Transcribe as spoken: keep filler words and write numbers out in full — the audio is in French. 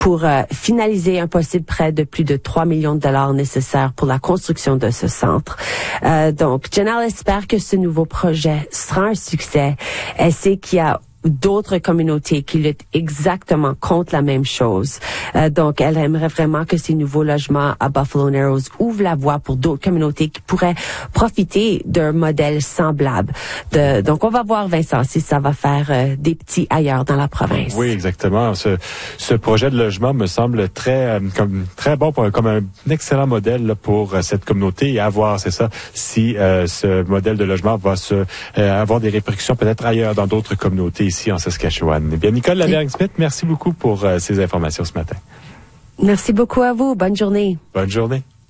pour euh, finaliser un possible prêt de plus de trois millions de dollars nécessaires pour la construction de ce centre. Euh, donc, Janelle espère que ce nouveau projet sera un succès. Elle sait qu'il y a d'autres communautés qui luttent exactement contre la même chose. Euh, donc, elle aimerait vraiment que ces nouveaux logements à Buffalo Narrows ouvrent la voie pour d'autres communautés qui pourraient profiter d'un modèle semblable. De, donc, on va voir, Vincent, si ça va faire euh, des petits ailleurs dans la province. Oui, exactement. Ce, ce projet de logement me semble très, euh, comme très bon, pour, comme un, un excellent modèle là, pour euh, cette communauté et à voir, c'est ça, si euh, ce modèle de logement va se euh, avoir des répercussions peut-être ailleurs dans d'autres communautés ici en Saskatchewan. Eh bien, Nicole Lavergne-Smith, merci beaucoup pour euh, ces informations ce matin. Merci beaucoup à vous. Bonne journée. Bonne journée.